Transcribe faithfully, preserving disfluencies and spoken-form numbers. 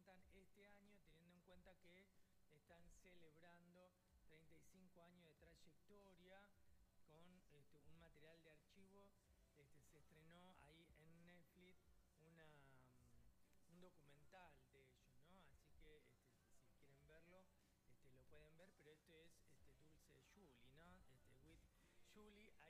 presentan este año, teniendo en cuenta que están celebrando treinta y cinco años de trayectoria con este, un material de archivo. Este, se estrenó ahí en Netflix una, um, un documental de ellos, ¿no? Así que este, si quieren verlo, este, lo pueden ver, pero esto es este, Dulce Julie, ¿no? Este, with Julie.